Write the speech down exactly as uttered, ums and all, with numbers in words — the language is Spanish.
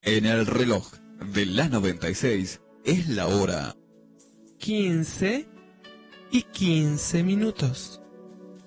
En el reloj de la noventa y seis es la hora quince y quince minutos.